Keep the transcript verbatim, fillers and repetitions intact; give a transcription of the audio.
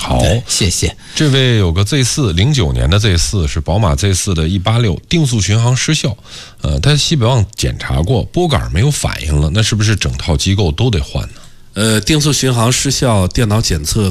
好， 谢谢。 这位有个 Z 四，零九年的 Z 四是宝马 Z 四的一八六定速巡航失效，呃，他西北旺检查过，拨杆没有反应了，那是不是整套机构都得换呢？ 呃，定速巡航失效，电脑检测